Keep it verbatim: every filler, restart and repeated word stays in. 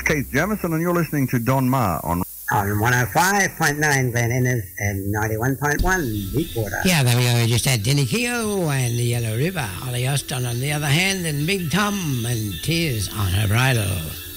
Keith Jamison, and you're listening to Don Ma on... On one oh five point nine Glen Innes and ninety-one point one Deepwater. Yeah, there we go. We just had Denny Keogh and the Yellow River. Ollie Austin on the other hand, and Big Tom and Tears on Her Bridal.